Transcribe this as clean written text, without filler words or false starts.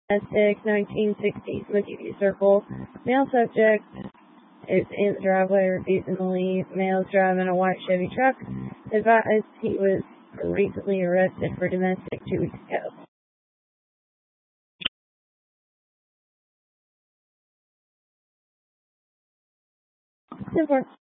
domestic, 1960s, McGee Circle. Male subject is in the driveway refusing to leave. Male's driving a white Chevy truck. Advised he was recently arrested for domestic 2 weeks ago.